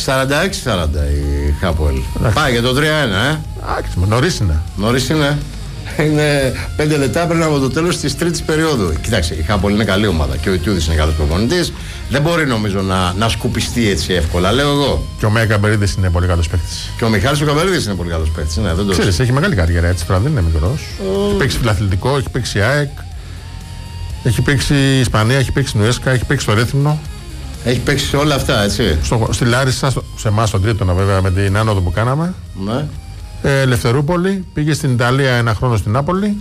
46-40 η Χάπολ. Πάει για το 3-1, νωρίς είναι. Είναι 5 λεπτά πριν από το τέλος της τρίτης περίοδου. Κοιτάξτε, η Χάπολ είναι καλή ομάδα και ο Ιτιούδης είναι καλός προπονητής. Δεν μπορεί νομίζω να σκουπιστεί έτσι εύκολα, λέω εγώ. Και ο Μέγα Καμπερίδης είναι πολύ καλός παίκτης. Και ο Μιχάλης ο Καμπερίδης είναι πολύ καλός παίκτης. Ναι, δεν το ξέρεις, έχει μεγάλη καριέρα έτσι τώρα, δεν είναι μικρός. Έχει παίξει φιλαθλητικό, έχει παίξει ΑΕΚ, έχει παίξει Ισπανία, έχει παίξει Νουέσκα, έχει παίξει στο Ρέθυμνο. Έχει παίξει σε όλα αυτά, έτσι. Στη Λάρισα, σε εμάς τον τρίτο βέβαια με την άνοδο που κάναμε. Ναι. Ελευθερούπολη, πήγε στην Ιταλία ένα χρόνο στην Νάπολη.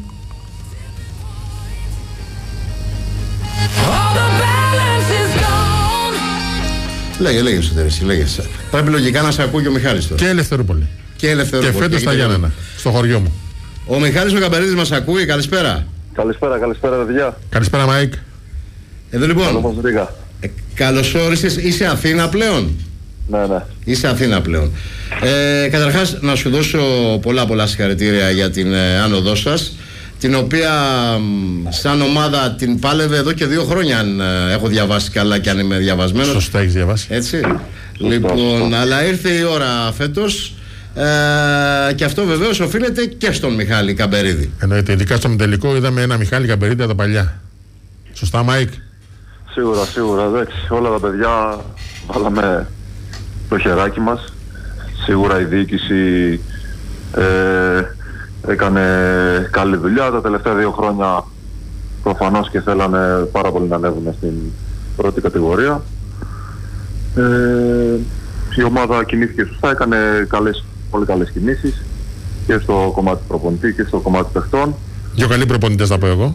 Λέγε Σωτηρή, λέγε. Πρέπει λογικά να σε ακούει και ο Μιχάλης τώρα. Και Ελευθερούπολη. Και φέτος στα Γιάννενα, στο χωριό μου. Ο Μιχάλης ο Καμπερίδης μας ακούει, καλησπέρα. Καλησπέρα παιδιά. Καλησπέρα Μάικ. Εδώ λοιπόν. Καλώς όρισες, είσαι Αθήνα πλέον. Ναι. Είσαι Αθήνα πλέον. Καταρχάς να σου δώσω πολλά συγχαρητήρια για την άνοδό σας, την οποία σαν ομάδα την πάλευε εδώ και 2 χρόνια, αν έχω διαβάσει καλά και αν είμαι διαβασμένος. Σωστά έχεις διαβάσει. Έτσι. Λοιπόν, αλλά ήρθε η ώρα φέτος, και αυτό βεβαίως οφείλεται και στον Μιχάλη Καμπερίδη. Εννοείται, ειδικά στο τελικό είδαμε ένα Μιχάλη Καμπερίδη από τα παλιά. Σωστά Μάικ? Σίγουρα, εντάξει, όλα τα παιδιά βάλαμε το χεράκι μας. Σίγουρα η διοίκηση έκανε καλή δουλειά. Τα τελευταία 2 χρόνια προφανώς και θέλανε πάρα πολύ να ανέβουν στην πρώτη κατηγορία. Η ομάδα κινήθηκε σωστά, έκανε πολύ καλές κινήσεις και στο κομμάτι προπονητή και στο κομμάτι παιχτών. 2 καλοί προπονητές θα πω εγώ.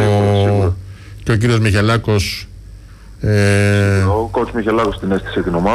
Σίγουρα. Και ο κύριος Μιχελάκος. Ο coach Μιχελάκος την έστησε την ομάδα.